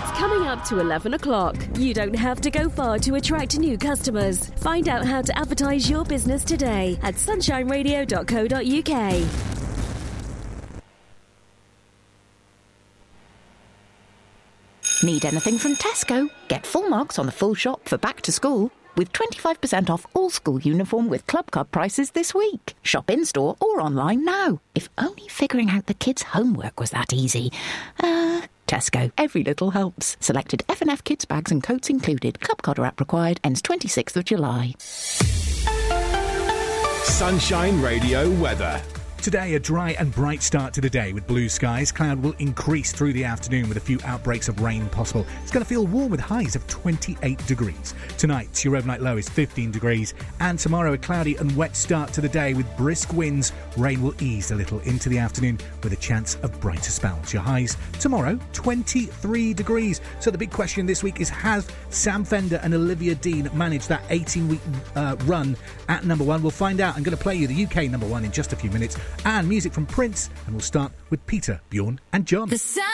It's coming up to 11 o'clock. You don't have to go far to attract new customers. Find out how to advertise your business today at sunshineradio.co.uk. Need anything from Tesco? Get full marks on the full shop for back to school with 25% off all school uniform with Club Card prices this week. Shop in-store or online now. If only figuring out the kids' homework was that easy. Tesco. Every little helps. Selected F&F kids' bags and coats included. Club Card app required. Ends 26th of July. Sunshine Radio weather. Today, a dry and bright start to the day with blue skies. Cloud will increase through the afternoon with a few outbreaks of rain possible. It's going to feel warm with highs of 28 degrees. Tonight, your overnight low is 15 degrees. And tomorrow, a cloudy and wet start to the day with brisk winds. Rain will ease a little into the afternoon with a chance of brighter spells. Your highs tomorrow, 23 degrees. So the big question this week is, has Sam Fender and Olivia Dean managed that 18-week run at number one? We'll find out. I'm going to play you the UK number one in just a few minutes. And music from Prince, and we'll start with Peter, Bjorn and John.